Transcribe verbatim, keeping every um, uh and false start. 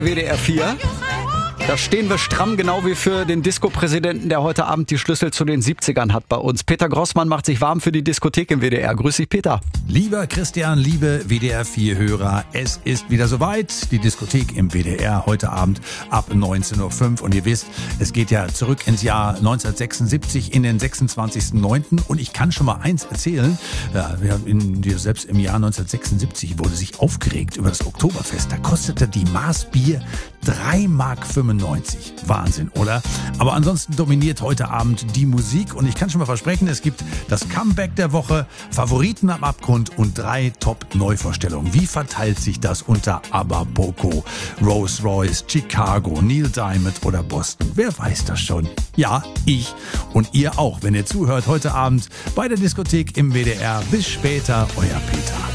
W D R vier. Da stehen wir stramm, genau wie für den Disco-Präsidenten, der heute Abend die Schlüssel zu den siebzigern hat bei uns. Peter Grossmann macht sich warm für die Diskothek im W D R. Grüß dich, Peter. Lieber Christian, liebe W D R vier Hörer, es ist wieder soweit. Die Diskothek im W D R heute Abend ab neunzehn Uhr fünf. Und ihr wisst, es geht ja zurück ins Jahr neunzehnhundertsechsundsiebzig, in den sechsundzwanzigsten neunten Und ich kann schon mal eins erzählen. Ja, wir haben in, selbst im Jahr neunzehnhundertsechsundsiebzig wurde sich aufgeregt über das Oktoberfest. Da kostete die Maß Bier drei Mark fünfundneunzig. Wahnsinn, oder? Aber ansonsten dominiert heute Abend die Musik. Und ich kann schon mal versprechen, es gibt das Comeback der Woche, Favoriten am Abgrund und drei Top-Neuvorstellungen. Wie verteilt sich das unter ABBA, Boko, Rolls Royce, Chicago, Neil Diamond oder Boston? Wer weiß das schon? Ja, ich und ihr auch, wenn ihr zuhört heute Abend bei der Diskothek im W D R. Bis später, euer Peter.